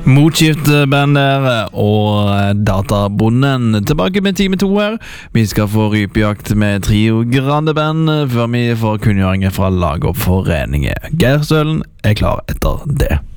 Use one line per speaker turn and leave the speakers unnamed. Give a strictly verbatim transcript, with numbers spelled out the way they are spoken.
Motskiftband der og Databonden tilbake med time to her. Vi skal få rypejakt med Trio Grande Band før vi får kunngjøringer fra Lagoppforeningen. Geir Stølen er klar etter det.